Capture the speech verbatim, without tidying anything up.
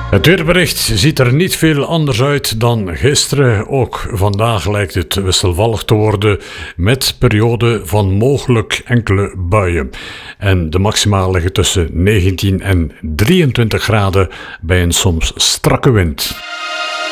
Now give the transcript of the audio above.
Het weerbericht ziet er niet veel anders uit dan gisteren. Ook vandaag lijkt het wisselvallig te worden met perioden van mogelijk enkele buien. En de maxima liggen tussen negentien en drieëntwintig graden bij een soms strakke wind.